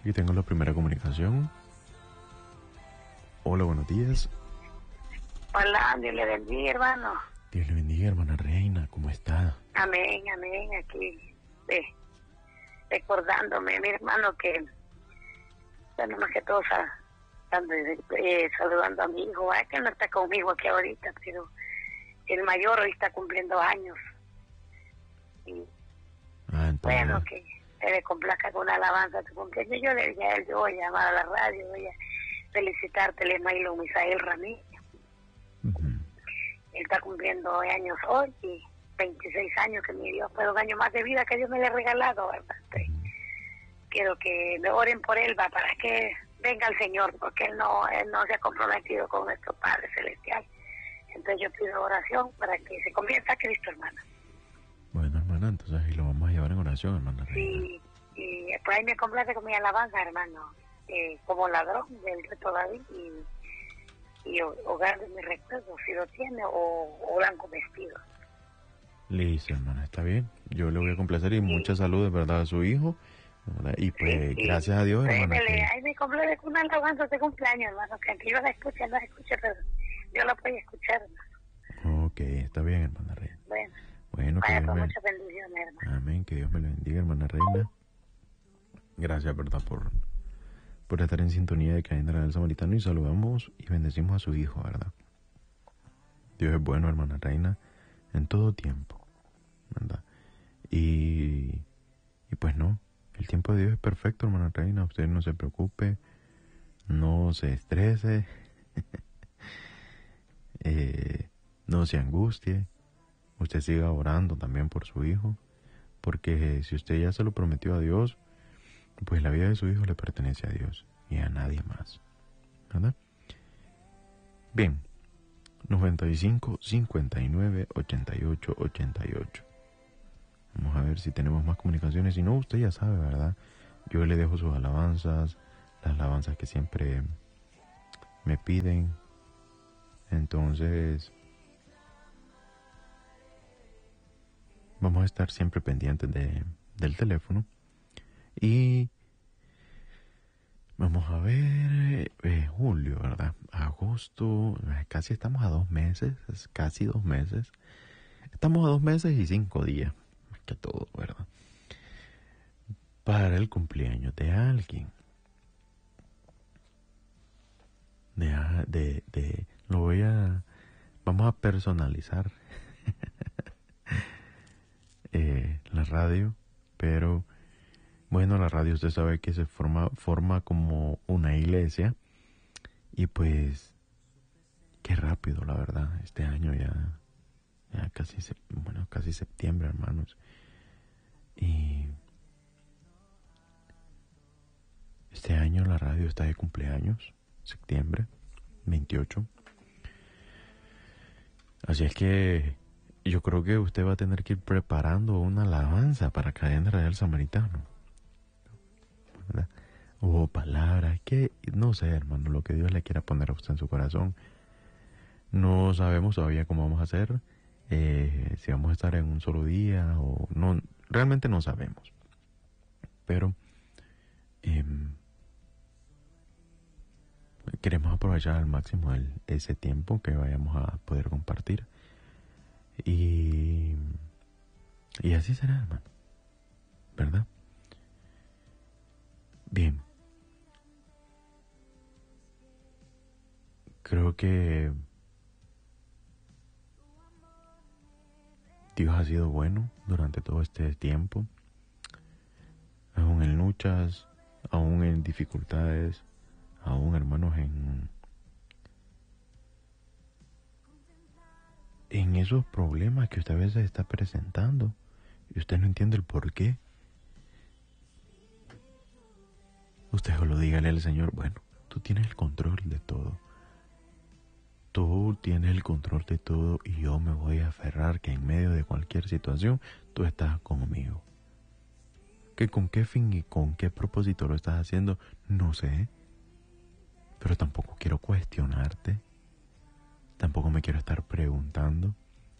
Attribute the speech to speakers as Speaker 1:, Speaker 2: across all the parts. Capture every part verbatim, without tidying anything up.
Speaker 1: Aquí tengo la primera comunicación. Hola, buenos días.
Speaker 2: Hola, Dios le bendiga, hermano.
Speaker 1: Dios le bendiga, hermana Reina, ¿cómo está?
Speaker 2: Amén, amén, aquí eh, recordándome, mi hermano, que, bueno, más que todo sa- dando, eh, saludando a mi hijo, ah, que no está conmigo aquí ahorita, pero el mayor hoy está cumpliendo años. Y
Speaker 1: Ah, entonces...
Speaker 2: bueno, que se le complazca con una alabanza a tu cumpleaños. Yo le dije a él, yo voy a llamar a la radio, voy a felicitarte, Lemailo Misael Ramírez.
Speaker 1: Uh-huh.
Speaker 2: Él está cumpliendo años hoy y veintiséis años que me dio, pero un año más de vida que Dios me le ha regalado, ¿verdad? Uh-huh. Quiero que me oren por él, va, para que venga el Señor, porque él no, él no se ha comprometido con nuestro Padre Celestial. Entonces yo pido oración para que se convierta a Cristo, hermana.
Speaker 1: Bueno, hermana, entonces ahí lo vamos a llevar en oración, hermana Reina.
Speaker 2: Sí, y por ahí me complace con mi alabanza, hermano, eh, como ladrón del reto David y, y hogar de mi recuerdo, si lo tiene, o, o blanco vestido.
Speaker 1: Listo, hermana, está bien. Yo le voy a complacer y sí. Mucha salud, de verdad, a su hijo. ¿Verdad? Y pues, sí, sí. Gracias a Dios, hermana.
Speaker 2: Ahí
Speaker 1: que...
Speaker 2: me complace con una alabanza de cumpleaños, hermano, que aunque yo la escuche, no la escuche, pero yo la puedo escuchar, hermano.
Speaker 1: Ok, está bien, hermana Reina.
Speaker 2: Bueno.
Speaker 1: Bueno, que
Speaker 2: Vaya,
Speaker 1: Dios
Speaker 2: con
Speaker 1: me...
Speaker 2: muchas bendiciones, hermano.
Speaker 1: Amén, que Dios me lo bendiga, hermana Reina. Gracias, verdad, por, por estar en sintonía de Cadena del Samaritano y saludamos y bendecimos a su hijo, ¿verdad? Dios es bueno, hermana Reina, en todo tiempo, ¿verdad? Y, y pues no, el tiempo de Dios es perfecto, hermana Reina, usted no se preocupe, no se estrese, eh, no se angustie. Usted siga orando también por su hijo, porque si usted ya se lo prometió a Dios, pues la vida de su hijo le pertenece a Dios y a nadie más, ¿verdad? Bien, noventa y cinco, cincuenta y nueve, ochenta y ocho, ochenta y ocho. Vamos a ver si tenemos más comunicaciones. Si no, usted ya sabe, ¿verdad? Yo le dejo sus alabanzas, las alabanzas que siempre me piden. Entonces... vamos a estar siempre pendientes de, del teléfono. Y vamos a ver, eh, julio, ¿verdad? Agosto, casi estamos a dos meses, casi dos meses. Estamos a dos meses y cinco días, más que todo, ¿verdad? Para el cumpleaños de alguien. De, de, de, lo voy a, vamos a personalizar. Eh, la radio, pero bueno, la radio usted sabe que se forma forma como una iglesia y pues qué rápido, la verdad, este año ya ya casi bueno casi septiembre, hermanos, y este año la radio está de cumpleaños, septiembre veintiocho, así es que yo creo que usted va a tener que ir preparando una alabanza para Cadena Radial Samaritano, ¿verdad? O palabras que, no sé, hermano, lo que Dios le quiera poner a usted en su corazón. No sabemos todavía cómo vamos a hacer, eh, si vamos a estar en un solo día o no, realmente no sabemos. Pero eh, queremos aprovechar al máximo el, ese tiempo que vayamos a poder compartir. Y, y así será, hermano, ¿verdad? Bien. Creo que Dios ha sido bueno durante todo este tiempo, aún en luchas, aún en dificultades, aún, hermanos, en en esos problemas que usted a veces está presentando y usted no entiende el por qué. Usted solo dígale al Señor, bueno, tú tienes el control de todo. Tú tienes el control de todo y yo me voy a aferrar que en medio de cualquier situación tú estás conmigo. Que con qué fin y con qué propósito lo estás haciendo, no sé. Pero tampoco quiero cuestionarte. Tampoco me quiero estar preguntando.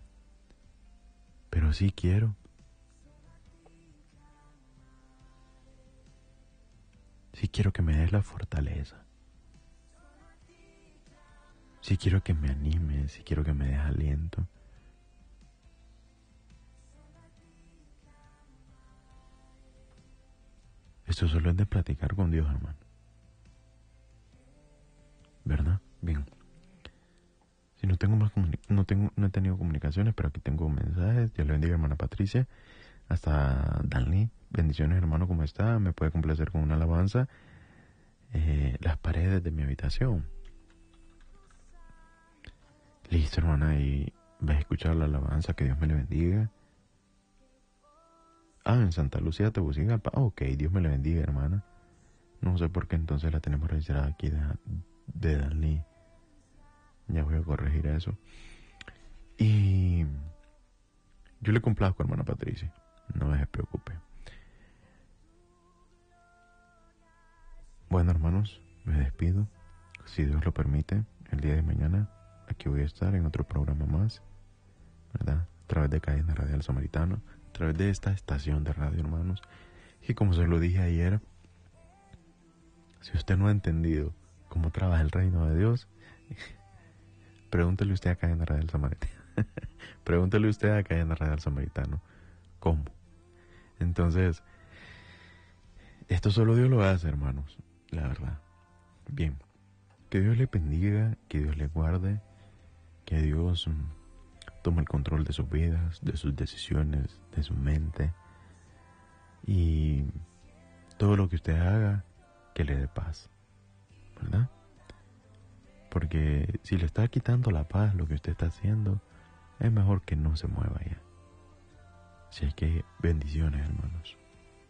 Speaker 1: Pero sí quiero. sí quiero que me des la fortaleza. Sí quiero que me animes, sí quiero que me des aliento. Esto solo es de platicar con Dios, hermano. ¿Verdad? Bien. Si no tengo más comuni- no tengo no he tenido comunicaciones, pero aquí tengo mensajes. Dios le bendiga, hermana Patricia. Hasta Danley. Bendiciones, hermano, ¿cómo está? Me puede complacer con una alabanza. Eh, las paredes de mi habitación. Listo, hermana, y vas a escuchar la alabanza. Que Dios me le bendiga. Ah, en Santa Lucía, Tegucigalpa. Ah, ok, Dios me le bendiga, hermana. No sé por qué entonces la tenemos registrada aquí de, de Danley. Ya voy a corregir eso. Y yo le complazco, hermana Patricia. No se preocupe. Bueno, hermanos, me despido. Si Dios lo permite, el día de mañana aquí voy a estar en otro programa más, ¿verdad? A través de Cadena Radial Samaritano, a través de esta estación de radio, hermanos. Y como se lo dije ayer, si usted no ha entendido cómo trabaja el reino de Dios, pregúntele usted a Cadena Radial Samaritano. Pregúntele usted a Cadena Radial Samaritano. ¿Cómo? Entonces, esto solo Dios lo hace, hermanos, la verdad. Bien, que Dios le bendiga, que Dios le guarde, que Dios um, tome el control de sus vidas, de sus decisiones, de su mente, y todo lo que usted haga, que le dé paz, ¿verdad? Porque si le está quitando la paz lo que usted está haciendo, es mejor que no se mueva ya. Así que bendiciones, hermanos.